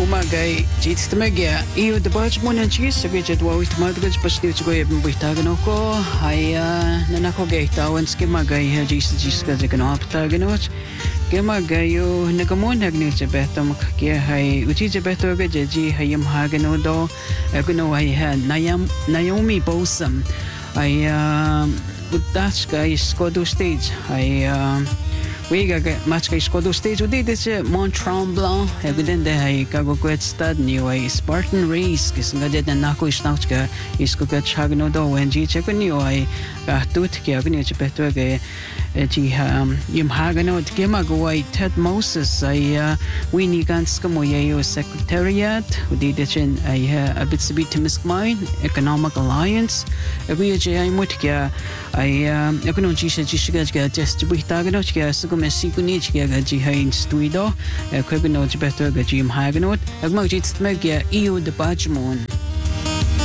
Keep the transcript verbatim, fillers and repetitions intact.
Umagay, jits tamagya, iyo the budge mo ng cheese, sabi jit wawit madagad pasti ko yung bitagan ako, ay nanako gay tawan skimagay jis jis ka sa kanong aptagan ot. Kimagay yo nagamon hagni sa beto makakia hay uchi sa beto ga jeji hayam hagano do, kuno ay nayam Naomi Bosam ay utas ka iskodo stage ay we got match kay Skodo stage udi this Mont Tremblant evident de hay kago kwet stad ni way Spartan race kis ngadet na nako isnauch ka isko ka chagno do when ji check ni way ka tut ki agni che petwa ge ji yim hagano de ma go way Ted Moses ay we ni gans ka mo yo secretariat udi de chen ay a bit to be to misk mine economic alliance we je ay mut ka ay econo ji se ji shiga ga just we tagano ka Messi kunich kaya gaji hain stuido, kaya kuno better gaji im haganot. Agmag jits magya iyo de bajmon.